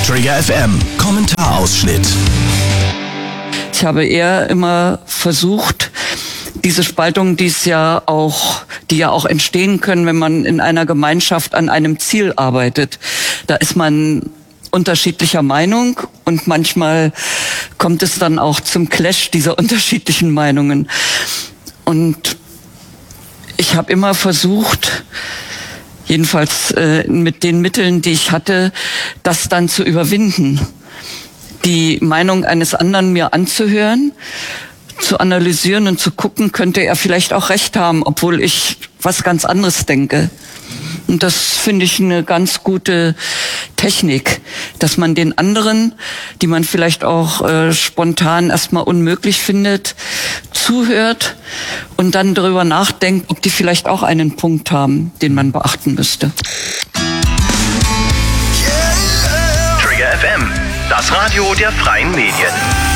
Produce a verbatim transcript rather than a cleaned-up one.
Trigger F M, Kommentarausschnitt. Ich habe eher immer versucht, diese Spaltungen, die es ja auch, die ja auch entstehen können, wenn man in einer Gemeinschaft an einem Ziel arbeitet. Da ist man unterschiedlicher Meinung und manchmal kommt es dann auch zum Clash dieser unterschiedlichen Meinungen. Und ich habe immer versucht, jedenfalls äh, mit den Mitteln, die ich hatte, das dann zu überwinden. Die Meinung eines anderen mir anzuhören, zu analysieren und zu gucken, könnte er vielleicht auch recht haben, obwohl ich was ganz anderes denke. Und das finde ich eine ganz gute Technik, dass man den anderen, die man vielleicht auch äh, spontan erstmal unmöglich findet, zuhört und dann darüber nachdenkt, ob die vielleicht auch einen Punkt haben, den man beachten müsste. Trigger F M, das Radio der freien Medien.